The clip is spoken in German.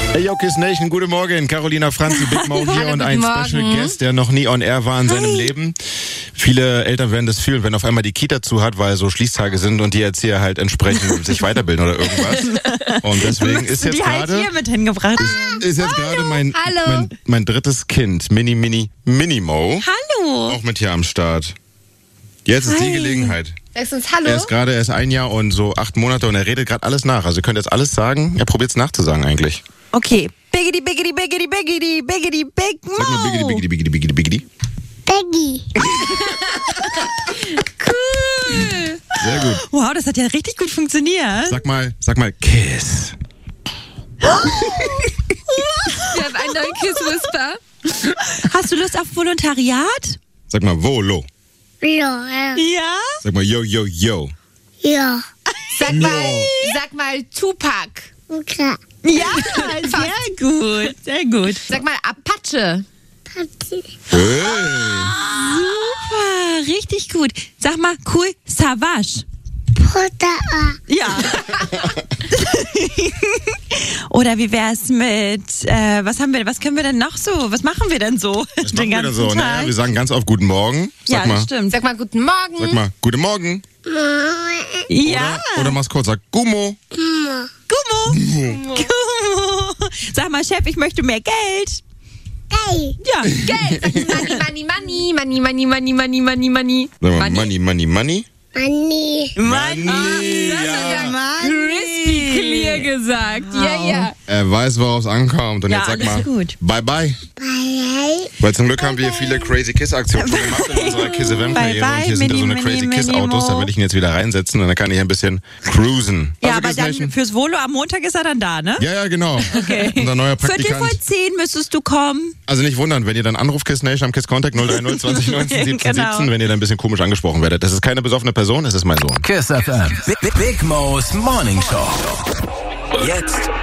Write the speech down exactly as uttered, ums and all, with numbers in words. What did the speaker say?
Hey, yo, Kiss Nation, guten Morgen. Carolina Franzi, Big Mo hier und ein Morgen. Special Guest, der noch nie on air war in seinem Leben. Viele Eltern werden das fühlen, wenn auf einmal die Kita zu hat, weil so Schließtage sind und die Erzieher halt entsprechend sich weiterbilden oder irgendwas. Und deswegen ist jetzt die halt gerade hier mit hingebracht. ist, ist jetzt gerade mein, Hallo. mein mein drittes Kind, Mini Mini Mini Mo, Hallo. auch mit hier am Start. Jetzt ist die Hi. Gelegenheit. Sagst du uns Hallo? Er ist gerade erst ein Jahr und so acht Monate und er redet gerade alles nach. Also ihr könnt jetzt alles sagen. Er probiert es nachzusagen eigentlich. Okay. Biggity, biggity, biggity, biggity, biggity, big Mo. Sag mal biggity, biggity, biggity, biggity, biggity. Peggy. Cool. Sehr gut. Wow, das hat ja richtig gut funktioniert. Sag mal, sag mal Kiss. Wir haben einen neuen Kiss-Whisper. Hast du Lust auf Volontariat? Sag mal Volo. Ja, ja. Ja. Sag mal yo, yo, yo. Ja. Sag mal, sag mal Tupac. Okay. Ja, sehr gut, sehr gut. Sag mal Apache. Papi. Hey. Super, richtig gut. Sag mal cool Savage. Putter. Ja. Oder wie wär's mit, äh, was haben wir, was können wir denn noch so? Was machen wir denn so? Was machen wir denn so? Naja, wir sagen ganz oft Guten Morgen. Sag ja, mal, das stimmt. Sag mal Guten Morgen. sag mal Guten Morgen. Ja. Oder, oder mach's kurz, sag Gummo. Gummo. Gummo. Sag mal, Chef, ich möchte mehr Geld. Hey. Ja. Geld. Sag Money, Money, Money, Money, Money, Money, Money, Money. Sag mal Money, Money, Money. Money. Money, Ja, ja. crispy clear gesagt. Ja, ja. Er weiß, worauf es ankommt. Und Ja, jetzt sag alles mal gut. Bye, bye. Bye. Weil zum Glück haben wir viele Crazy Kiss Aktionen schon gemacht in unserer Kiss F M Karriere. Bye, bye, Und hier sind ja so eine Mini, Crazy Mini, Kiss Autos. Da Mo. will ich ihn jetzt wieder reinsetzen und dann kann ich ein bisschen cruisen. Ja, Also, aber Kiss dann Nation? fürs Volo am Montag ist er dann da, ne? Ja, ja, genau. Okay. Unser neuer Viertel Praktikant. vor zehn müsstest du kommen. Also nicht wundern, wenn ihr dann anruft Kiss Nation am Kiss Contact null drei null zwanzig neunzehn siebzehn Genau. siebzehn, wenn ihr dann ein bisschen komisch angesprochen werdet. Das ist keine besoffene Person, es ist mein Sohn. Kiss F M. Big, Big Mo's Morning Show. Jetzt